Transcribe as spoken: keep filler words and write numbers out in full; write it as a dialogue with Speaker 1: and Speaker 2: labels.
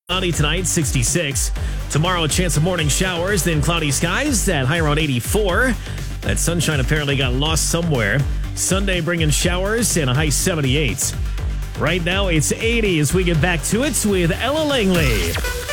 Speaker 1: Cloudy tonight, sixty-six. Tomorrow, a chance of morning showers, then cloudy skies at high around eighty-four. That sunshine apparently got lost somewhere. Sunday bringing showers and a high seventy-eight. Right now, it's eighty as we get back to it with Ella Langley.